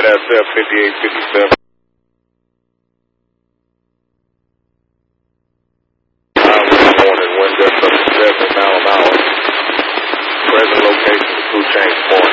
SF 5857. Warning, wind gust up to 70 miles an hour. Present location, 2 Chain Point.